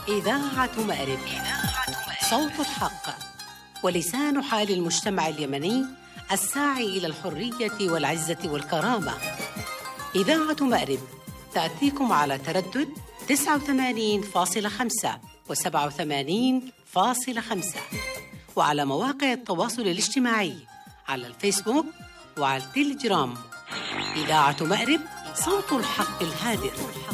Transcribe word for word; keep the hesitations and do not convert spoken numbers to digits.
إذاعة مأرب، صوت الحق ولسان حال المجتمع اليمني الساعي إلى الحرية والعزة والكرامة. إذاعة مأرب تأتيكم على تردد تسعة وثمانين فاصلة خمسة وسبعة وثمانين فاصلة خمسة، وعلى مواقع التواصل الاجتماعي على الفيسبوك وعلى التليجرام. إذاعة مأرب، صوت الحق الهادر.